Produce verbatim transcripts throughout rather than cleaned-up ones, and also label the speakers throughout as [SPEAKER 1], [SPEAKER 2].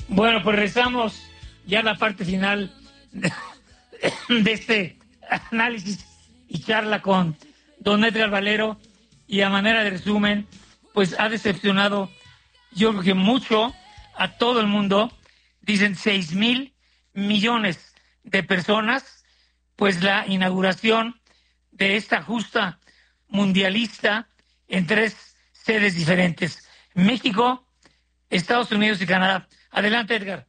[SPEAKER 1] Bueno, pues rezamos ya la parte final de, de este análisis y charla con don Edgar Valero, y a manera de resumen, pues ha decepcionado, yo creo que mucho, a todo el mundo. Dicen seis mil millones de personas, pues la inauguración de esta justa mundialista en tres sedes diferentes: México, Estados Unidos y Canadá. Adelante, Edgar.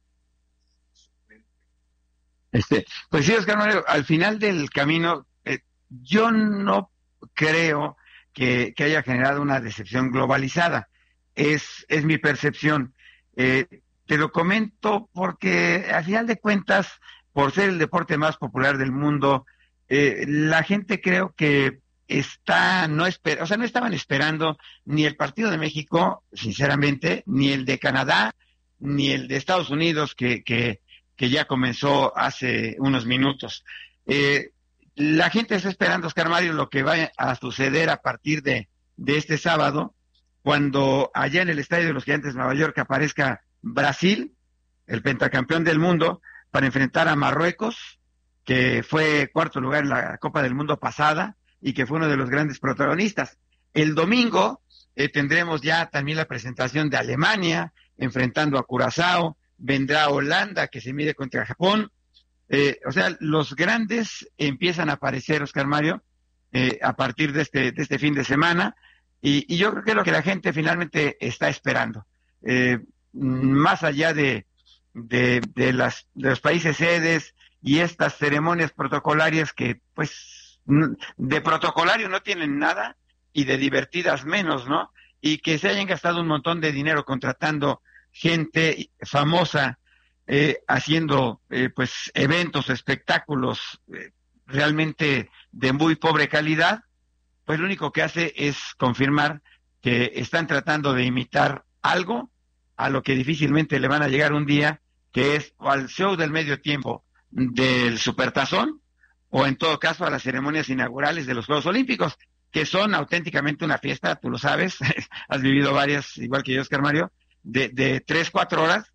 [SPEAKER 2] Este, pues sí, Oscar Mario, al final del camino, eh, yo no creo que, que haya generado una decepción globalizada. Es, es mi percepción. Eh, te lo comento porque, al final de cuentas, por ser el deporte más popular del mundo, eh, la gente creo que está, no espera, o sea, no estaban esperando ni el partido de México, sinceramente, ni el de Canadá, ni el de Estados Unidos, que, que, que ya comenzó hace unos minutos. Eh, la gente está esperando, Oscar Mario, lo que va a suceder a partir de, de este sábado, cuando allá en el Estadio de los Gigantes de Nueva York aparezca Brasil, el pentacampeón del mundo, para enfrentar a Marruecos, que fue cuarto lugar en la Copa del Mundo pasada y que fue uno de los grandes protagonistas. El domingo eh, tendremos ya también la presentación de Alemania, enfrentando a Curazao, vendrá Holanda, que se mide contra Japón. Eh, o sea, los grandes empiezan a aparecer, Oscar Mario, eh, a partir de este, de este fin de semana, y, y yo creo que es lo que la gente finalmente está esperando. Eh, más allá de, de, de, las, de los países sedes y estas ceremonias protocolarias que, pues, de protocolario no tienen nada y de divertidas menos, ¿no? Y que se hayan gastado un montón de dinero contratando gente famosa, eh, haciendo eh, pues eventos, espectáculos eh, realmente de muy pobre calidad, pues lo único que hace es confirmar que están tratando de imitar algo a lo que difícilmente le van a llegar un día, que es o al show del medio tiempo del Supertazón, o en todo caso a las ceremonias inaugurales de los Juegos Olímpicos, que son auténticamente una fiesta, tú lo sabes, has vivido varias, igual que yo, Oscar Mario, de, de tres, cuatro horas,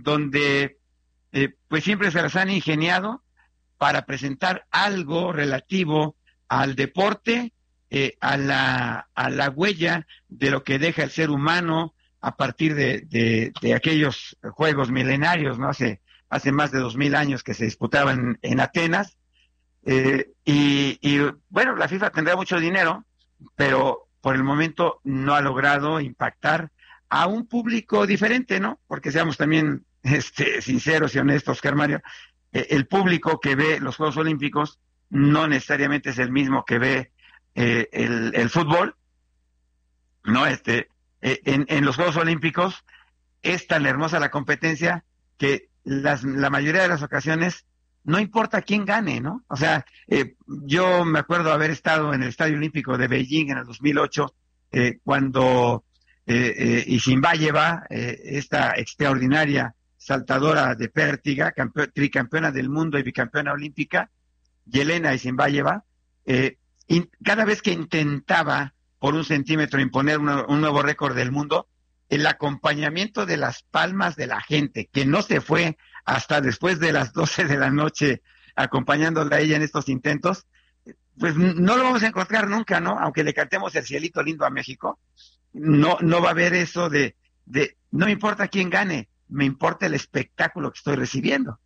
[SPEAKER 2] donde eh, pues siempre se las han ingeniado para presentar algo relativo al deporte, eh, a la a la huella de lo que deja el ser humano a partir de, de, de aquellos juegos milenarios, ¿no? Hace, hace más de dos mil años que se disputaban en Atenas. Eh, y, y bueno, la FIFA tendrá mucho dinero, pero por el momento no ha logrado impactar a un público diferente, ¿no? Porque seamos también este, sinceros y honestos, Oscar Mario, eh, el público que ve los Juegos Olímpicos no necesariamente es el mismo que ve eh, el, el fútbol, ¿no? Este, eh, en, en los Juegos Olímpicos es tan hermosa la competencia que las, la mayoría de las ocasiones no importa quién gane, ¿no? O sea, eh, yo me acuerdo haber estado en el Estadio Olímpico de Beijing en el dos mil ocho, eh, cuando eh, eh, Isinbayeva, eh, esta extraordinaria saltadora de pértiga, campe- tricampeona del mundo y bicampeona olímpica, Yelena Isinbayeva, eh, in, cada vez que intentaba por un centímetro imponer una, un nuevo récord del mundo, el acompañamiento de las palmas de la gente, que no se fue hasta después de las doce de la noche acompañándola a ella en estos intentos, pues no lo vamos a encontrar nunca, ¿no? Aunque le cantemos el cielito lindo a México, no, no va a haber eso de, de, no me importa quién gane, me importa el espectáculo que estoy recibiendo.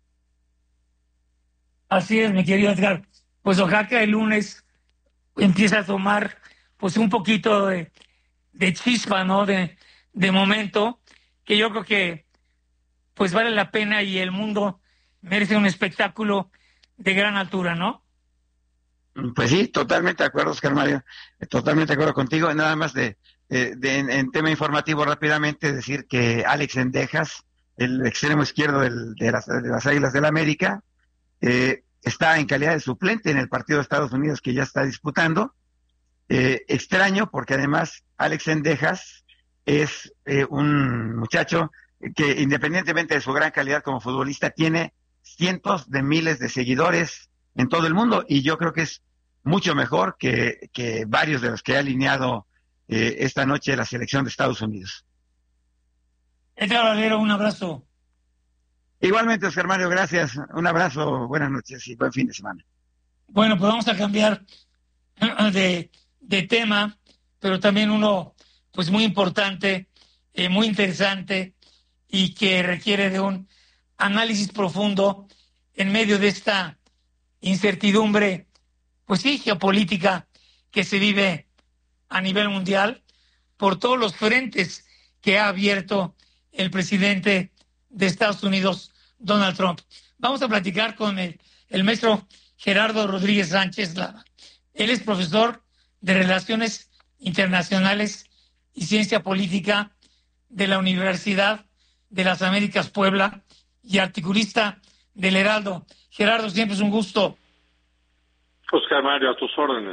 [SPEAKER 1] Así es, mi querido Edgar. Pues ojalá que el lunes empiece a tomar pues un poquito de, de chispa, ¿no? De, de momento, que yo creo que pues vale la pena y el mundo merece un espectáculo de gran altura, ¿no?
[SPEAKER 2] Pues sí, totalmente de acuerdo, Oscar Mario, totalmente de acuerdo contigo. Nada más de, de, de en, en tema informativo rápidamente decir que Alex Sendejas, el extremo izquierdo del, de, las, de las Águilas del América, eh, está en calidad de suplente en el partido de Estados Unidos que ya está disputando. Eh, extraño porque además Alex Sendejas es eh, un muchacho que independientemente de su gran calidad como futbolista tiene cientos de miles de seguidores en todo el mundo, y yo creo que es mucho mejor que, que varios de los que ha alineado eh, esta noche la selección de Estados Unidos.
[SPEAKER 1] Edgar Valero, un abrazo.
[SPEAKER 2] Igualmente, Oscar Mario, gracias. Un abrazo, buenas noches y buen fin de semana.
[SPEAKER 1] Bueno, pues vamos a cambiar de, de tema, pero también uno pues muy importante, eh, muy interesante y que requiere de un análisis profundo en medio de esta incertidumbre, pues sí, geopolítica que se vive a nivel mundial por todos los frentes que ha abierto el presidente de Estados Unidos, Donald Trump. Vamos a platicar con el, el maestro Gerardo Rodríguez Sánchez Lava. Él es profesor de Relaciones Internacionales y Ciencia Política de la Universidad de las Américas Puebla y articulista del Heraldo. Gerardo, siempre es un gusto.
[SPEAKER 3] Oscar Mario, a tus órdenes.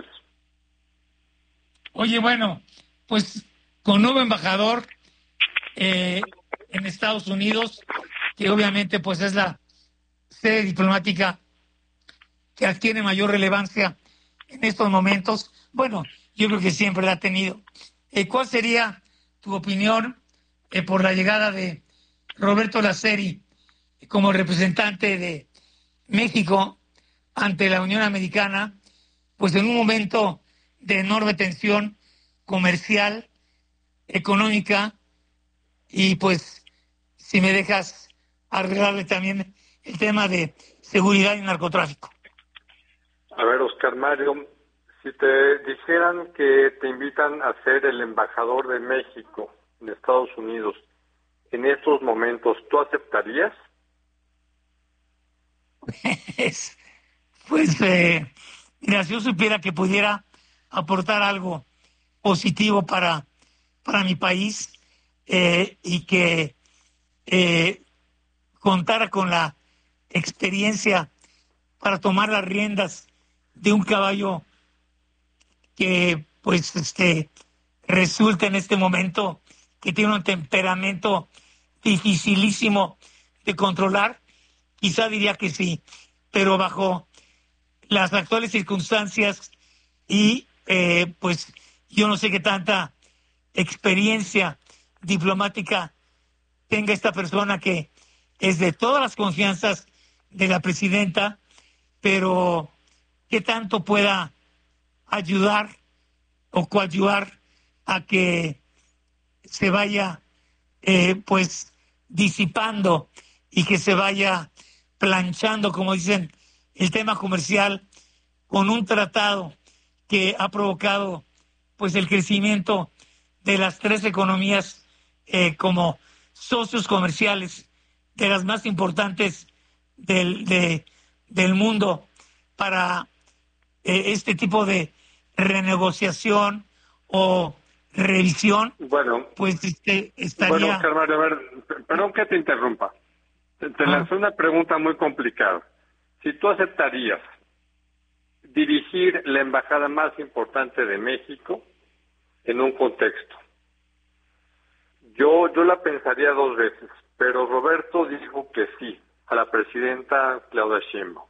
[SPEAKER 1] Oye, bueno, pues con nuevo embajador eh, en Estados Unidos, que obviamente pues es la sede diplomática que adquiere mayor relevancia en estos momentos. Bueno, yo creo que siempre la ha tenido. Eh, ¿Cuál sería tu opinión eh, por la llegada de Roberto Laceri como representante de México ante la Unión Americana, pues en un momento de enorme tensión comercial, económica, y pues si me dejas arreglarle también el tema de seguridad y narcotráfico?
[SPEAKER 3] A ver, Oscar Mario, si te dijeran que te invitan a ser el embajador de México en Estados Unidos en estos momentos, ¿tú aceptarías?
[SPEAKER 1] Pues, pues eh, mira, si yo supiera que pudiera aportar algo positivo para, para mi país eh, y que eh, contara con la experiencia para tomar las riendas de un caballo que pues este resulta en este momento que tiene un temperamento dificilísimo de controlar, quizá diría que sí, pero bajo las actuales circunstancias y eh, pues yo no sé qué tanta experiencia diplomática tenga esta persona que es de todas las confianzas de la presidenta, pero qué tanto pueda ayudar o coadyuvar a que se vaya eh, pues disipando y que se vaya planchando, como dicen, el tema comercial con un tratado que ha provocado pues el crecimiento de las tres economías eh, como socios comerciales de las más importantes del, de, del mundo para eh, este tipo de renegociación o revisión.
[SPEAKER 3] Bueno,
[SPEAKER 1] pues este, estaría...
[SPEAKER 3] Bueno, Oscar Mario, a ver, perdón que te interrumpa. Te, te ah. lancé una pregunta muy complicada. Si tú aceptarías dirigir la embajada más importante de México en un contexto, yo yo la pensaría dos veces, pero Roberto dijo que sí a la presidenta Claudia Sheinbaum.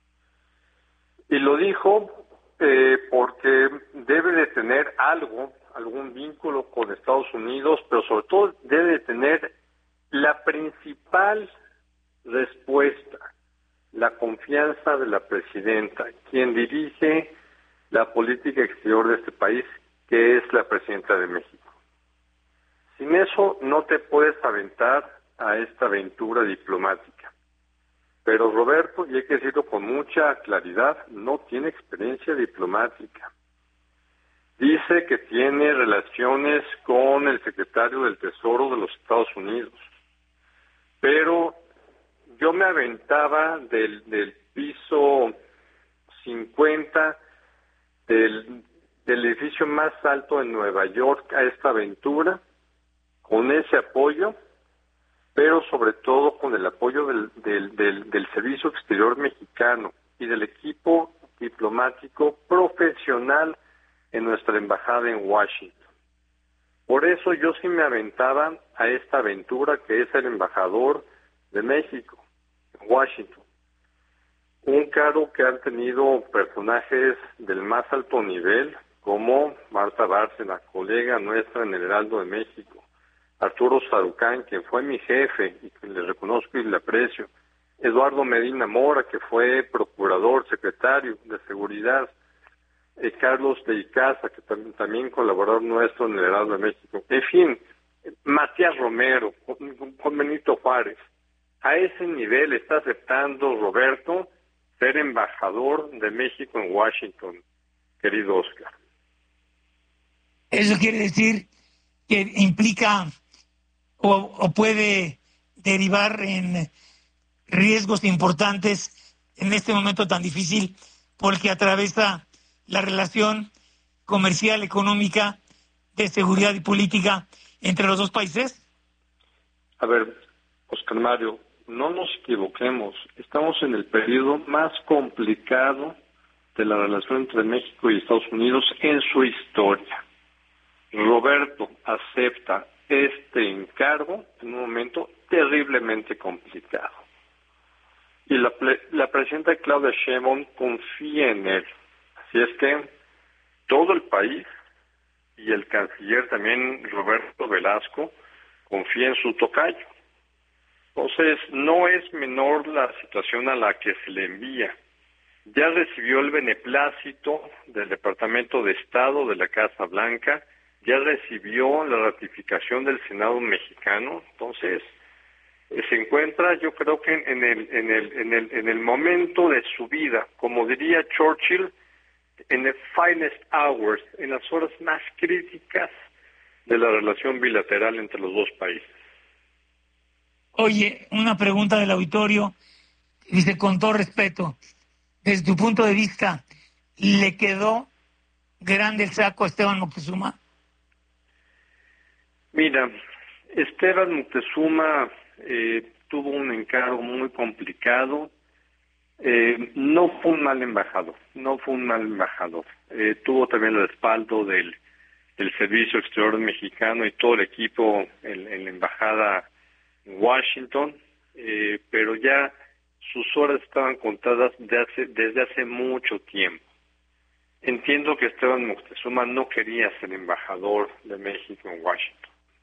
[SPEAKER 3] Y lo dijo eh, porque debe de tener algo, algún vínculo con Estados Unidos, pero sobre todo debe de tener la principal respuesta, la confianza de la presidenta, quien dirige la política exterior de este país, que es la presidenta de México. Sin eso no te puedes aventar a esta aventura diplomática. Pero Roberto, y hay que decirlo con mucha claridad, no tiene experiencia diplomática. Dice que tiene relaciones con el secretario del Tesoro de los Estados Unidos. Pero yo me aventaba del, del piso cincuenta del, del edificio más alto en Nueva York a esta aventura, con ese apoyo, pero sobre todo con el apoyo del, del, del, del Servicio Exterior Mexicano y del equipo diplomático profesional en nuestra embajada en Washington. Por eso yo sí me aventaba a esta aventura que es el embajador de México en Washington. Un cargo que han tenido personajes del más alto nivel, como Marta Bárcena, colega nuestra en el Heraldo de México, Arturo Sarucán, quien fue mi jefe y que le reconozco y le aprecio, Eduardo Medina Mora, que fue procurador, secretario de Seguridad, eh, Carlos de Icaza, que también, también colaborador nuestro en el Heraldo de México, en fin, Matías Romero, con, con Benito Juárez. A ese nivel está aceptando Roberto ser embajador de México en Washington, querido Oscar.
[SPEAKER 1] Eso quiere decir que implica o, o puede derivar en riesgos importantes en este momento tan difícil, porque atraviesa la relación comercial, económica, de seguridad y política entre los dos países.
[SPEAKER 3] A ver, Oscar Mario, no nos equivoquemos, estamos en el periodo más complicado de la relación entre México y Estados Unidos en su historia. Roberto acepta este encargo en un momento terriblemente complicado. Y la, la presidenta Claudia Sheinbaum confía en él. Así es que todo el país y el canciller también, Roberto Velasco, confía en su tocayo. Entonces, no es menor la situación a la que se le envía. Ya recibió el beneplácito del Departamento de Estado de la Casa Blanca, ya recibió la ratificación del Senado mexicano, entonces eh, se encuentra, yo creo que en el en el en el en el momento de su vida, como diría Churchill, en the finest hours, en las horas más críticas de la relación bilateral entre los dos países.
[SPEAKER 1] Oye, una pregunta del auditorio, dice, con todo respeto, desde tu punto de vista, ¿le quedó grande el saco a Esteban Moctezuma?
[SPEAKER 3] Mira, Esteban Moctezuma eh, tuvo un encargo muy complicado. Eh, no fue un mal embajador, no fue un mal embajador. Eh, tuvo también el respaldo del, del Servicio Exterior Mexicano y todo el equipo en, en la embajada en Washington, eh, pero ya sus horas estaban contadas de hace, desde hace mucho tiempo. Entiendo que Esteban Moctezuma no quería ser embajador de México en Washington.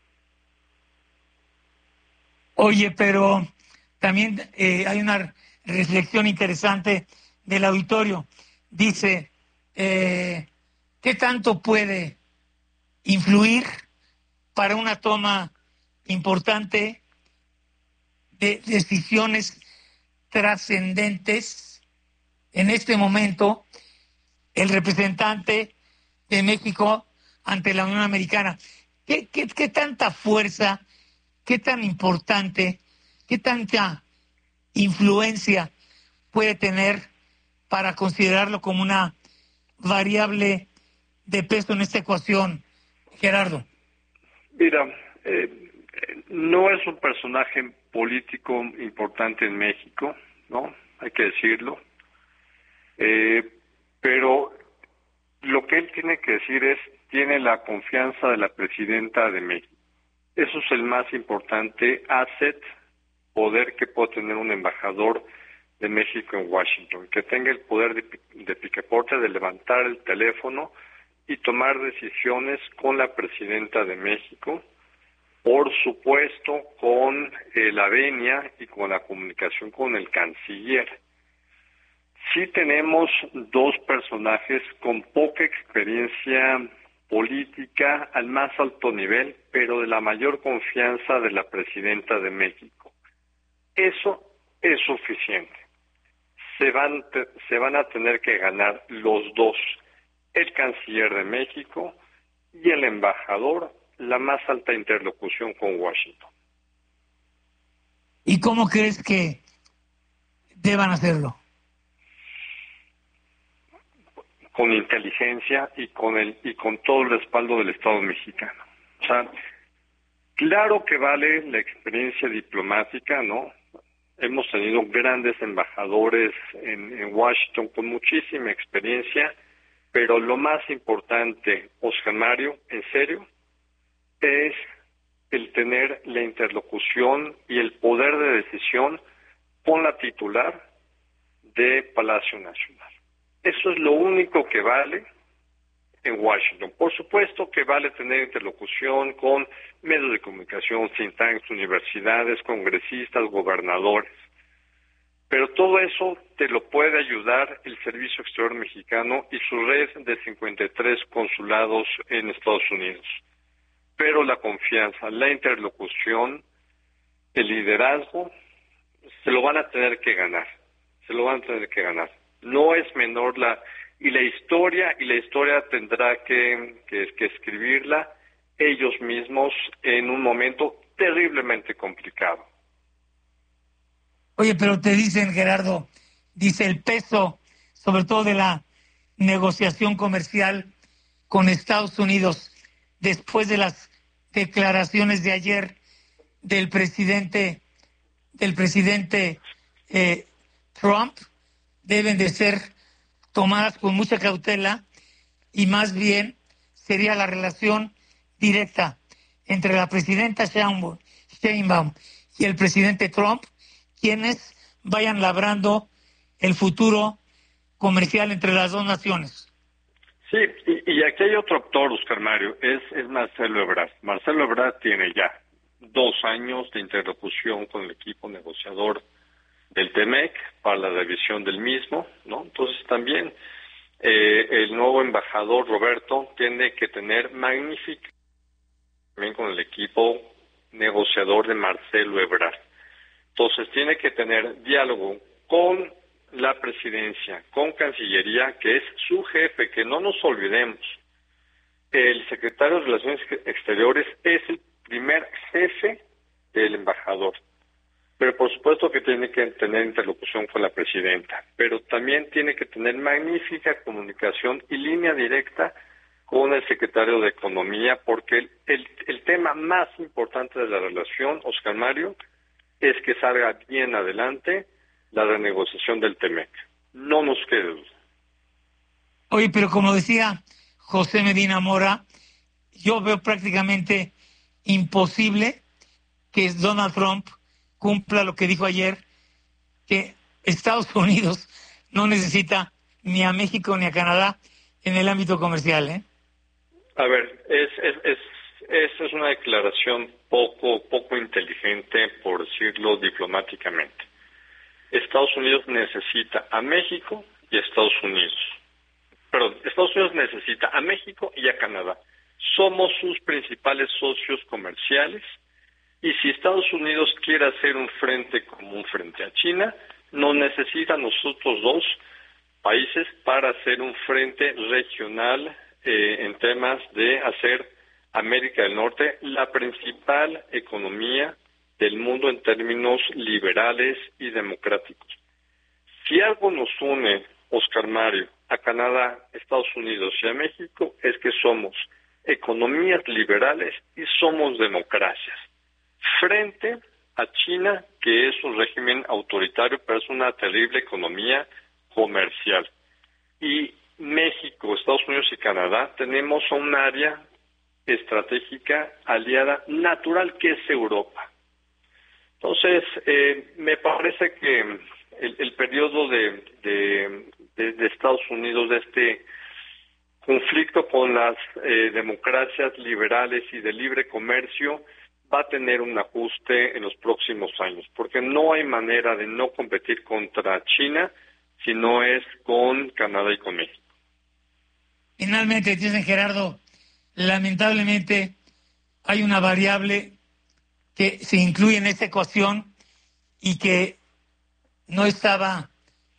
[SPEAKER 1] Oye, pero también eh, hay una reflexión interesante del auditorio. Dice, eh, ¿qué tanto puede influir para una toma importante de decisiones trascendentes en este momento el representante de México ante la Unión Americana? ¿Qué, qué, qué tanta fuerza, qué tan importante, qué tanta influencia puede tener para considerarlo como una variable de peso en esta ecuación, Gerardo?
[SPEAKER 3] Mira, eh, no es un personaje político importante en México, ¿no? Hay que decirlo. Eh, pero lo que él tiene que decir es, tiene la confianza de la presidenta de México. Eso es el más importante asset, poder que puede tener un embajador de México en Washington, que tenga el poder de, de picaporte de levantar el teléfono y tomar decisiones con la presidenta de México, por supuesto con eh, la venia y con la comunicación con el canciller. Sí tenemos dos personajes con poca experiencia política al más alto nivel, pero de la mayor confianza de la presidenta de México. Eso es suficiente. Se van, te, se van a tener que ganar los dos, el canciller de México y el embajador, la más alta interlocución con Washington.
[SPEAKER 1] ¿Y cómo crees que deban hacerlo?
[SPEAKER 3] Con inteligencia y con el y con todo el respaldo del Estado mexicano. O sea, claro que vale la experiencia diplomática, ¿no? Hemos tenido grandes embajadores en, en Washington con muchísima experiencia, pero lo más importante, Oscar Mario, en serio, es el tener la interlocución y el poder de decisión con la titular de Palacio Nacional. Eso es lo único que vale en Washington. Por supuesto que vale tener interlocución con medios de comunicación, think tanks, universidades, congresistas, gobernadores. Pero todo eso te lo puede ayudar el Servicio Exterior Mexicano y su red de cincuenta y tres consulados en Estados Unidos. Pero la confianza, la interlocución, el liderazgo, se lo van a tener que ganar. Se lo van a tener que ganar. No es menor la... Y la historia, y la historia tendrá que, que, que escribirla ellos mismos en un momento terriblemente complicado.
[SPEAKER 1] Oye, pero te dicen, Gerardo, dice el peso, sobre todo de la negociación comercial con Estados Unidos, después de las declaraciones de ayer del presidente, del presidente eh, Trump, deben de ser tomadas con mucha cautela y más bien sería la relación directa entre la presidenta Sheinbaum y el presidente Trump quienes vayan labrando el futuro comercial entre las dos naciones.
[SPEAKER 3] Sí, y, y aquí hay otro actor, Oscar Mario, es, es Marcelo Ebrard. Marcelo Ebrard tiene ya dos años de interlocución con el equipo negociador del TEMEC para la revisión del mismo, ¿no? Entonces también eh, el nuevo embajador Roberto tiene que tener magnífica también con el equipo negociador de Marcelo Ebrard. Entonces tiene que tener diálogo con la presidencia, con Cancillería, que es su jefe, que no nos olvidemos. El secretario de Relaciones Exteriores es el primer jefe del embajador. Pero por supuesto que tiene que tener interlocución con la presidenta, pero también tiene que tener magnífica comunicación y línea directa con el secretario de Economía, porque el, el, el tema más importante de la relación, Oscar Mario, es que salga bien adelante la renegociación del TEMEC. No nos quede duda.
[SPEAKER 1] Oye, pero como decía José Medina Mora, yo veo prácticamente imposible que Donald Trump cumpla lo que dijo ayer, que Estados Unidos no necesita ni a México ni a Canadá en el ámbito comercial, ¿eh?
[SPEAKER 3] A ver, es, es, es, esa es una declaración poco, poco inteligente, por decirlo diplomáticamente. Estados Unidos necesita a México y a Estados Unidos. Perdón, Estados Unidos necesita a México y a Canadá. Somos sus principales socios comerciales. Y si Estados Unidos quiere hacer un frente común frente a China, nos necesita a nosotros dos países para hacer un frente regional eh, en temas de hacer América del Norte la principal economía del mundo en términos liberales y democráticos. Si algo nos une, Oscar Mario, a Canadá, Estados Unidos y a México, es que somos economías liberales y somos democracias. Frente a China, que es un régimen autoritario, pero es una terrible economía comercial. Y México, Estados Unidos y Canadá tenemos un área estratégica aliada natural que es Europa. Entonces, eh, me parece que el, el periodo de, de, de, de Estados Unidos, de este conflicto con las eh, democracias liberales y de libre comercio, va a tener un ajuste en los próximos años, porque no hay manera de no competir contra China si no es con Canadá y con México.
[SPEAKER 1] Finalmente, dicen Gerardo, lamentablemente hay una variable que se incluye en esta ecuación y que no estaba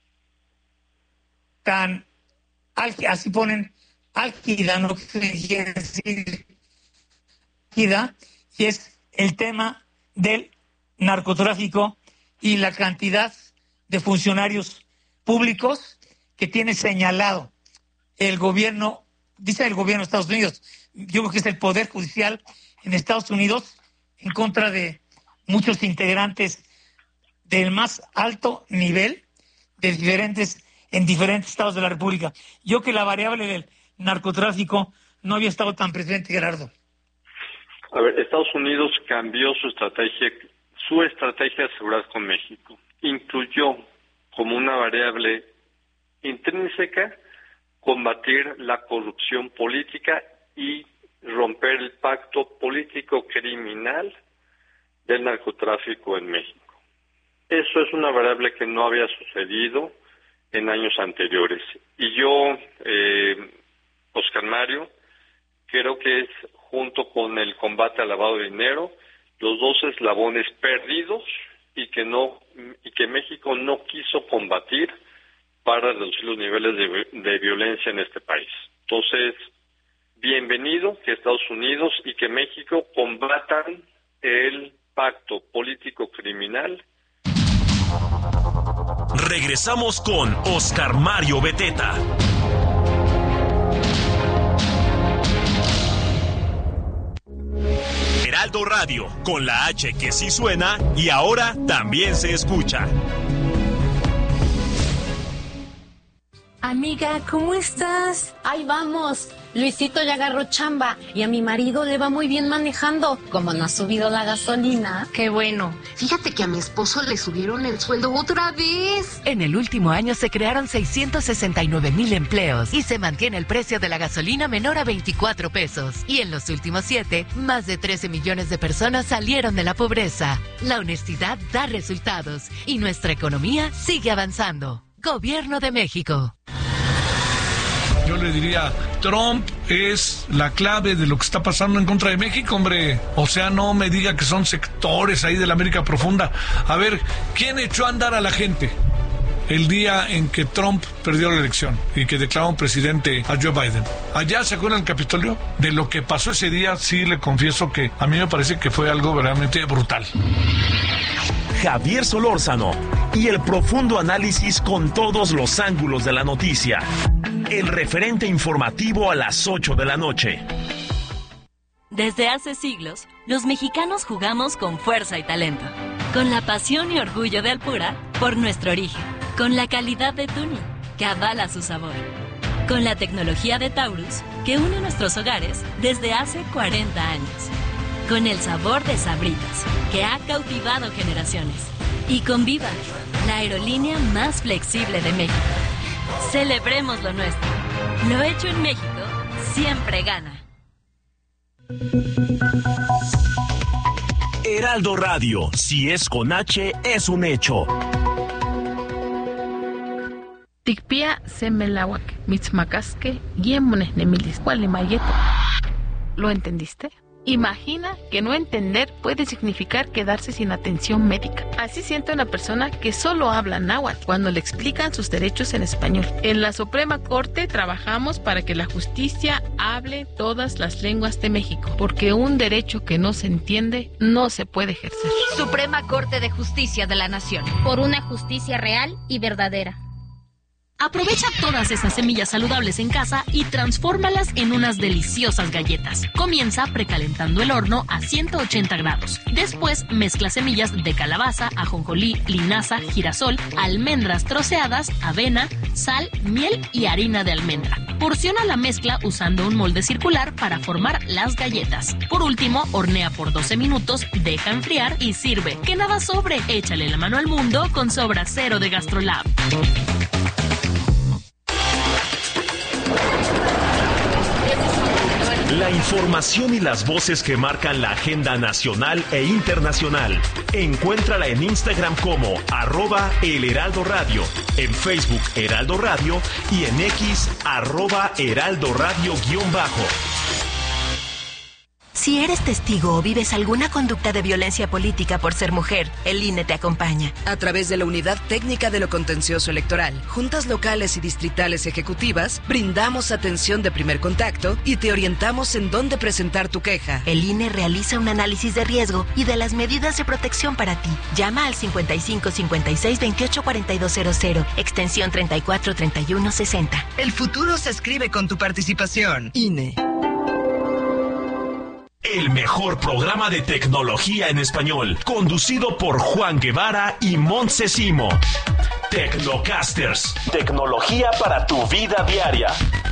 [SPEAKER 1] tan, así ponen, álgida, no quiere decir álgida, y es el tema del narcotráfico y la cantidad de funcionarios públicos que tiene señalado el gobierno, dice el gobierno de Estados Unidos, yo creo que es el Poder Judicial en Estados Unidos en contra de muchos integrantes del más alto nivel de diferentes, en diferentes estados de la República. Yo que la variable del narcotráfico no había estado tan presente, Gerardo.
[SPEAKER 3] A ver, Estados Unidos cambió su estrategia, su estrategia de seguridad con México. Incluyó como una variable intrínseca combatir la corrupción política y romper el pacto político criminal del narcotráfico en México. Eso es una variable que no había sucedido en años anteriores. Y yo, eh, Oscar Mario, creo que es, junto con el combate al lavado de dinero, los dos eslabones perdidos y que no y que México no quiso combatir para reducir los niveles de, de violencia en este país. Entonces, bienvenido que Estados Unidos y que México combatan el pacto político criminal.
[SPEAKER 4] Regresamos con Oscar Mario Beteta. Heraldo Radio, con la H que sí suena y ahora también se escucha.
[SPEAKER 5] Amiga, ¿cómo estás?
[SPEAKER 6] Ahí vamos. Luisito ya agarró chamba y a mi marido le va muy bien manejando. Como no ha subido la gasolina.
[SPEAKER 5] Qué bueno.
[SPEAKER 7] Fíjate que a mi esposo le subieron el sueldo otra vez.
[SPEAKER 8] En el último año se crearon seiscientos sesenta y nueve mil empleos y se mantiene el precio de la gasolina menor a veinticuatro pesos. Y en los últimos siete, más de trece millones de personas salieron de la pobreza. La honestidad da resultados y nuestra economía sigue avanzando. Gobierno de México.
[SPEAKER 9] Yo le diría, Trump es la clave de lo que está pasando en contra de México, hombre. O sea, no me diga que son sectores ahí de la América Profunda. A ver, ¿quién echó a andar a la gente el día en que Trump perdió la elección y que declaró un presidente a Joe Biden? Allá, ¿se acuerdan del Capitolio? De lo que pasó ese día, sí le confieso que a mí me parece que fue algo verdaderamente brutal.
[SPEAKER 4] Javier Solórzano y el profundo análisis con todos los ángulos de la noticia. El referente informativo a las ocho de la noche.
[SPEAKER 10] Desde hace siglos, los mexicanos jugamos con fuerza y talento, con la pasión y orgullo de Alpura por nuestro origen, con la calidad de Tuni, que avala su sabor, con la tecnología de Taurus, que une nuestros hogares desde hace cuarenta años, con el sabor de Sabritas, que ha cautivado generaciones, y con Viva, la aerolínea más flexible de México. Celebremos lo nuestro. Lo hecho en México siempre gana.
[SPEAKER 4] Heraldo Radio, si es con H, es un hecho.
[SPEAKER 11] Tikpia semelawak, mitzmacasque, yemones nemilis, cualimayeto. ¿Lo entendiste? Imagina que no entender puede significar quedarse sin atención médica. Así siente una persona que solo habla náhuatl cuando le explican sus derechos en español. En la Suprema Corte trabajamos para que la justicia hable todas las lenguas de México, porque un derecho que no se entiende no se puede ejercer.
[SPEAKER 12] Suprema Corte de Justicia de la Nación.
[SPEAKER 13] Por una justicia real y verdadera.
[SPEAKER 14] Aprovecha todas esas semillas saludables en casa y transfórmalas en unas deliciosas galletas. Comienza precalentando el horno a ciento ochenta grados. Después mezcla semillas de calabaza, ajonjolí, linaza, girasol, almendras troceadas, avena, sal, miel y harina de almendra. Porciona la mezcla usando un molde circular para formar las galletas. Por último, hornea por doce minutos, deja enfriar y sirve. Que nada sobre, échale la mano al mundo con Sobra Cero de GastroLab.
[SPEAKER 4] La información y las voces que marcan la agenda nacional e internacional. Encuéntrala en Instagram como arroba El Heraldo Radio, en Facebook Heraldo Radio y en X arroba Heraldo Radio guión bajo.
[SPEAKER 8] Si eres testigo o vives alguna conducta de violencia política por ser mujer, el I N E te acompaña.
[SPEAKER 15] A través de la Unidad Técnica de lo Contencioso Electoral, juntas locales y distritales ejecutivas, brindamos atención de primer contacto y te orientamos en dónde presentar tu queja.
[SPEAKER 8] El I N E realiza un análisis de riesgo y de las medidas de protección para ti. Llama al cincuenta y cinco cincuenta y seis veintiocho cuarenta y dos cero cero, extensión treinta y cuatro treinta y uno sesenta.
[SPEAKER 15] El futuro se escribe con tu participación. I N E.
[SPEAKER 4] El mejor programa de tecnología en español, conducido por Juan Guevara y Montse Simo. Tecnocasters, tecnología para tu vida diaria.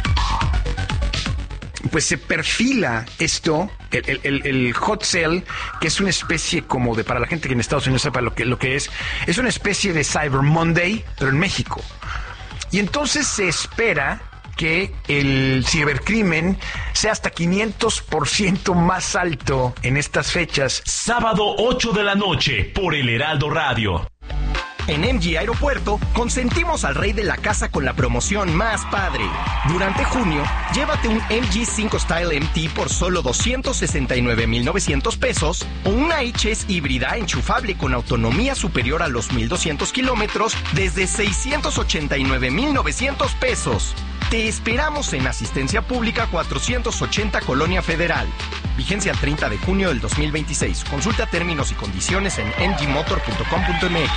[SPEAKER 16] Pues se perfila esto, el, el, el hot sale, que es una especie como de, para la gente que en Estados Unidos sepa lo que, lo que es, es una especie de Cyber Monday, pero en México. Y entonces se espera que el cibercrimen sea hasta quinientos por ciento más alto en estas fechas.
[SPEAKER 4] Sábado ocho de la noche por el Heraldo Radio.
[SPEAKER 5] En M G Aeropuerto, consentimos al rey de la casa con la promoción más padre. Durante junio, llévate un M G cinco Style M T por solo doscientos sesenta y nueve mil novecientos pesos o una H S híbrida enchufable con autonomía superior a los mil doscientos kilómetros desde seiscientos ochenta y nueve mil novecientos pesos. Te esperamos en Asistencia Pública cuatrocientos ochenta Colonia Federal. Vigencia el treinta de junio del dos mil veintiséis. Consulta términos y condiciones en m g motor punto com punto m x.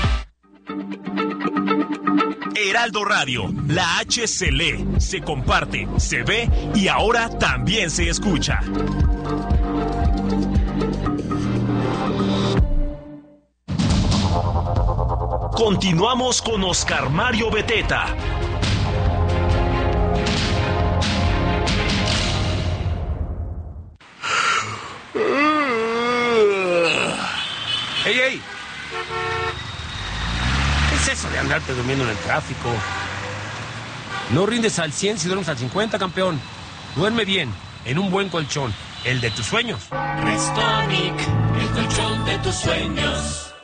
[SPEAKER 4] Heraldo Radio, la H se lee, se comparte, se ve y ahora también se escucha. Continuamos con Oscar Mario Beteta.
[SPEAKER 17] ¡Ey, ey! ¿Qué es eso de andarte durmiendo en el tráfico? No rindes al cien si duermes al cincuenta, campeón. Duerme bien, en un buen colchón, el de tus sueños.
[SPEAKER 18] Restonic, el colchón de tus sueños.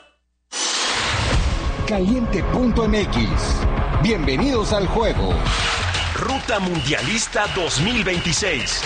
[SPEAKER 19] Caliente punto m x. Bienvenidos al juego.
[SPEAKER 4] Ruta Mundialista dos mil veintiséis.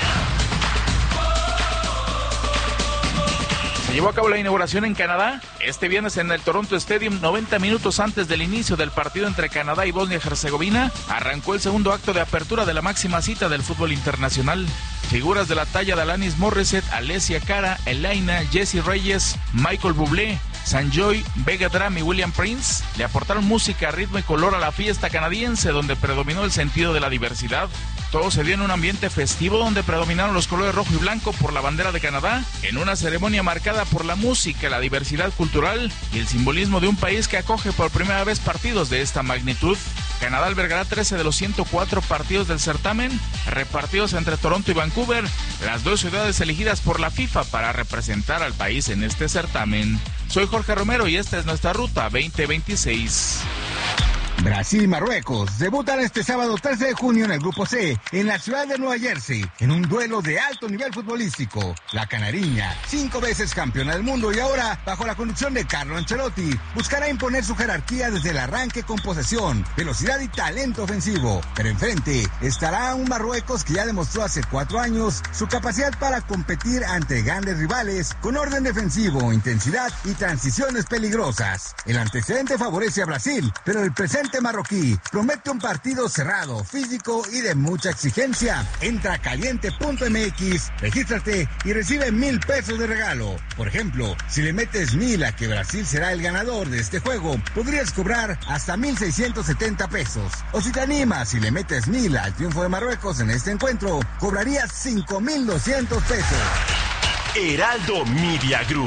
[SPEAKER 20] Se llevó a cabo la inauguración en Canadá este viernes en el Toronto Stadium. noventa minutos antes del inicio del partido entre Canadá y Bosnia-Herzegovina, arrancó el segundo acto de apertura de la máxima cita del fútbol internacional. Figuras de la talla de Alanis Morissette, Alessia Cara, Elaina, Jessie Reyes, Michael Bublé, Sanjoy, Vega Dram y William Prince le aportaron música, ritmo y color a la fiesta canadiense, donde predominó el sentido de la diversidad. Todo se dio en un ambiente festivo donde predominaron los colores rojo y blanco por la bandera de Canadá, en una ceremonia marcada por la música, la diversidad cultural y el simbolismo de un país que acoge por primera vez partidos de esta magnitud. Canadá albergará trece de los ciento cuatro partidos del certamen, repartidos entre Toronto y Vancouver, las dos ciudades elegidas por la FIFA para representar al país en este certamen. Soy Jorge Romero y esta es nuestra Ruta veinte veintiséis.
[SPEAKER 19] Brasil y Marruecos debutan este sábado trece de junio en el Grupo C, en la ciudad de Nueva Jersey, en un duelo de alto nivel futbolístico. La canariña, cinco veces campeona del mundo y ahora, bajo la conducción de Carlo Ancelotti, buscará imponer su jerarquía desde el arranque con posesión, velocidad y talento ofensivo. Pero enfrente estará un Marruecos que ya demostró hace cuatro años su capacidad para competir ante grandes rivales con orden defensivo, intensidad y transiciones peligrosas. El antecedente favorece a Brasil, pero el presente marroquí promete un partido cerrado, físico y de mucha exigencia. Entra a caliente punto m x, regístrate y recibe mil pesos de regalo. Por ejemplo, si le metes mil a que Brasil será el ganador de este juego, podrías cobrar hasta mil seiscientos setenta pesos. O si te animas y le metes mil al triunfo de Marruecos en este encuentro, cobrarías cinco mil doscientos pesos.
[SPEAKER 4] Heraldo Media Group.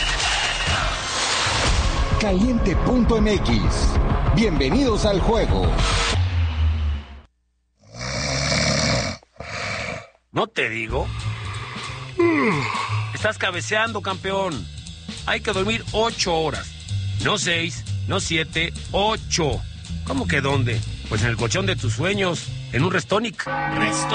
[SPEAKER 19] Caliente punto m x. Bienvenidos al juego.
[SPEAKER 17] ¿No te digo? Estás cabeceando, campeón. Hay que dormir ocho horas. No seis, no siete, ocho. ¿Cómo que dónde? Pues en el colchón de tus sueños, en un Restonic.
[SPEAKER 18] Restonic.